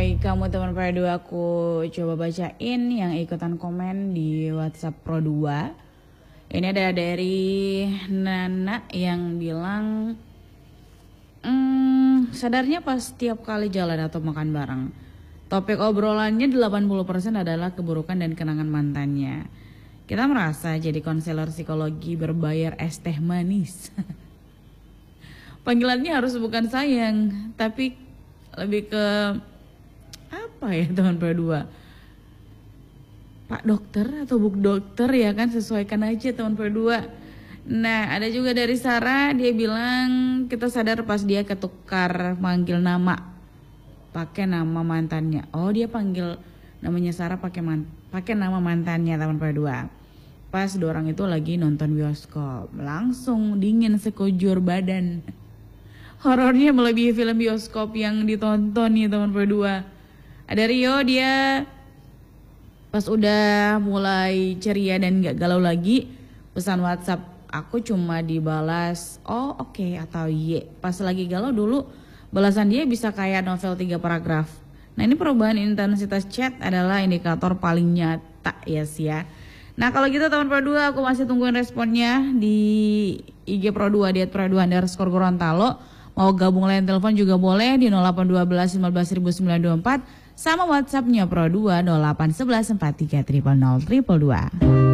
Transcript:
bagi kamu teman Pro 2, aku coba bacain yang ikutan komen di WhatsApp Pro 2. Ini ada dari Nana yang bilang, sadarnya pas tiap kali jalan atau makan bareng, topik obrolannya 80% adalah keburukan dan kenangan mantannya. Kita merasa jadi konselor psikologi berbayar es teh manis. Panggilannya harus bukan sayang, tapi lebih ke apa ya teman berdua, Pak dokter atau Buk dokter ya kan, sesuaikan aja teman berdua. Nah ada juga dari Sarah, dia bilang kita sadar pas dia ketukar manggil nama pakai nama mantannya. Oh dia panggil namanya Sarah pakai nama mantannya teman berdua. Pas dorang itu lagi nonton bioskop, langsung dingin sekujur badan. Horornya melebihi film bioskop yang ditonton nih teman berdua. Ada Rio, dia pas udah mulai ceria dan gak galau lagi, pesan WhatsApp aku cuma dibalas oh oke atau ye. Pas lagi galau dulu balasan dia bisa kayak novel 3 paragraf. Nah ini perubahan intensitas chat adalah indikator paling nyata ya sih ya. Nah kalau gitu teman Pro 2, aku masih tungguin responnya di IG Pro 2 di @pro2_Gorontalo. Mau gabung lain telepon juga boleh di 0812 15 924 sama WhatsAppnya Pro 2 0811 43 000 022.